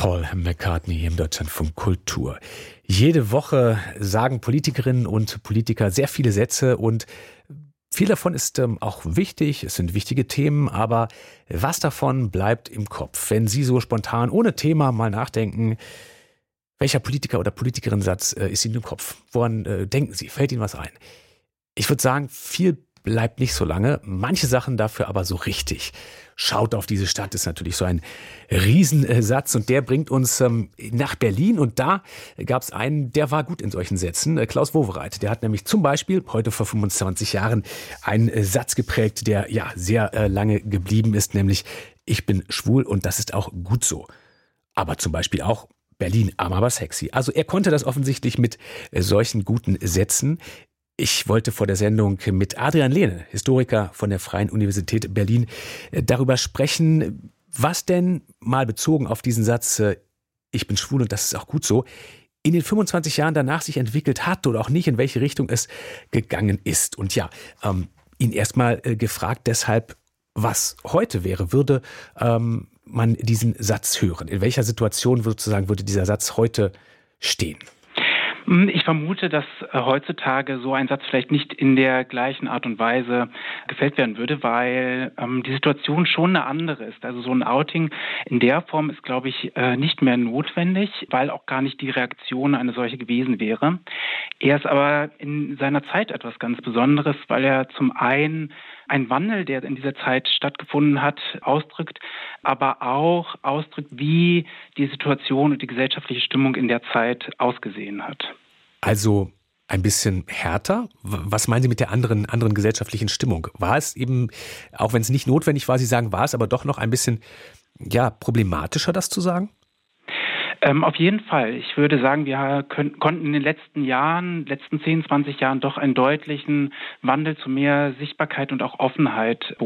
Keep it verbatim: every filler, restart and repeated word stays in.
Paul McCartney im Deutschlandfunk Kultur. Jede Woche sagen Politikerinnen und Politiker sehr viele Sätze und viel davon ist ähm, auch wichtig, es sind wichtige Themen, aber was davon bleibt im Kopf? Wenn Sie so spontan ohne Thema mal nachdenken, welcher Politiker oder Politikerin-Satz äh, ist Ihnen im Kopf? Woran äh, denken Sie? Fällt Ihnen was ein? Ich würde sagen, viel bleibt nicht so lange, manche Sachen dafür aber so richtig. Schaut auf diese Stadt ist natürlich so ein Riesensatz und der bringt uns ähm, nach Berlin und da gab es einen, der war gut in solchen Sätzen, äh, Klaus Wowereit. Der hat nämlich zum Beispiel heute vor fünfundzwanzig Jahren einen äh, Satz geprägt, der ja sehr äh, lange geblieben ist, nämlich ich bin schwul und das ist auch gut so. Aber zum Beispiel auch Berlin, arm aber sexy. Also er konnte das offensichtlich mit äh, solchen guten Sätzen. Ich wollte vor der Sendung mit Adrian Lehne, Historiker von der Freien Universität Berlin, darüber sprechen, was denn mal bezogen auf diesen Satz, ich bin schwul und das ist auch gut so, in den fünfundzwanzig Jahren danach sich entwickelt hat oder auch nicht, in welche Richtung es gegangen ist. Und ja, ähm, ihn erstmal äh, gefragt deshalb, was heute wäre, würde ähm, man diesen Satz hören? In welcher Situation sozusagen würde dieser Satz heute stehen? Ich vermute, dass heutzutage so ein Satz vielleicht nicht in der gleichen Art und Weise gefällt werden würde, weil ähm, die Situation schon eine andere ist. Also so ein Outing in der Form ist, glaube ich, äh, nicht mehr notwendig, weil auch gar nicht die Reaktion eine solche gewesen wäre. Er ist aber in seiner Zeit etwas ganz Besonderes, weil er zum einen einen Wandel, der in dieser Zeit stattgefunden hat, ausdrückt, aber auch ausdrückt, wie die Situation und die gesellschaftliche Stimmung in der Zeit ausgesehen hat. Also ein bisschen härter? Was meinen Sie mit der anderen, anderen gesellschaftlichen Stimmung? War es eben, auch wenn es nicht notwendig war, Sie sagen, war es aber doch noch ein bisschen ja, problematischer, das zu sagen? Ähm, auf jeden Fall. Ich würde sagen, wir können, konnten in den letzten Jahren, letzten zehn, zwanzig Jahren doch einen deutlichen Wandel zu mehr Sichtbarkeit und auch Offenheit